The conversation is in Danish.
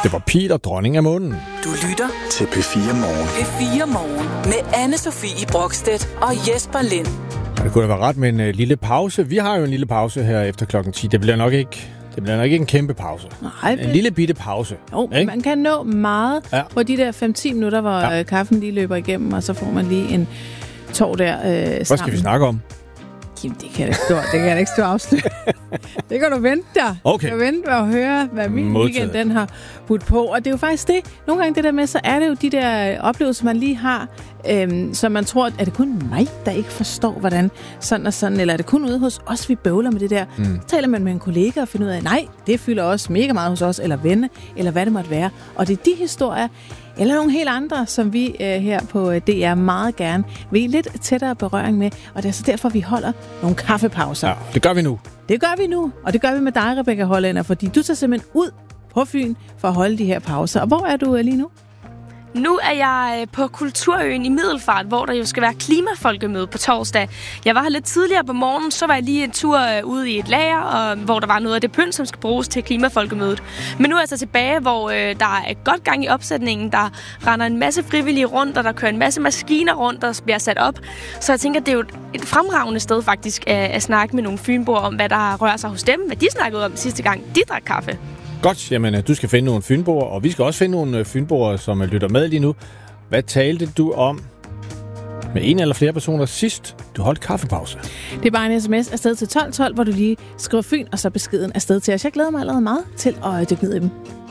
Det var Peter, dronning af månen. Du lytter til P4 Morgen. P4 Morgen med Anne-Sophie Brokstedt og Jesper Lind. Det kunne da være ret med en lille pause. Vi har jo en lille pause her efter klokken 10. Det bliver nok ikke en kæmpe pause. Nej, en lille bitte pause. Jo, man kan nå meget på de der 5-10 minutter, hvor kaffen lige løber igennem, og så får man lige en tår der sammen. Hvad skal vi snakke om? Jamen, det kan jeg ikke stå afsløre. Det kan du vente dig. Okay. Du kan vente og høre, hvad min weekend den har budt på. Og det er jo faktisk det. Nogle gange det der med, så er det jo de der oplevelser, man lige har, som man tror, er det kun mig, der ikke forstår, hvordan sådan og sådan, eller er det kun ude hos os, vi bøvler med det der. Så taler man med en kollega og finder ud af, nej, det fylder også mega meget hos os, eller venner, eller hvad det måtte være. Og det er de historier, eller nogle helt andre, som vi her på DR meget gerne vil lidt tættere berøring med. Og det er så derfor, vi holder nogle kaffepauser. Ja, det gør vi nu. Det gør vi nu, og det gør vi med dig, Rebecca Hollænder, fordi du tager simpelthen ud på Fyn for at holde de her pauser. Og hvor er du lige nu? Nu er jeg på Kulturøen i Middelfart, hvor der jo skal være klimafolkemøde på torsdag. Jeg var her lidt tidligere på morgenen, så var jeg lige en tur ude i et lager, hvor der var noget af det pynt, som skal bruges til klimafolkemødet. Men nu er jeg så tilbage, hvor der er godt gang i opsætningen. Der render en masse frivillige rundt, og der kører en masse maskiner rundt, der bliver sat op. Så jeg tænker, det er jo et fremragende sted faktisk at snakke med nogle fynboer om, hvad der rører sig hos dem, hvad de snakkede om sidste gang, de drak kaffe. Godt, jamen du skal finde nogle fynboer, og vi skal også finde nogle fynboer, som lytter med lige nu. Hvad talte du om med en eller flere personer sidst, du holdt kaffepause? Det er bare en sms afsted til 1212, hvor du lige skriver Fyn, og så beskeden afsted til os. Jeg glæder mig allerede meget til at dykke ned i dem.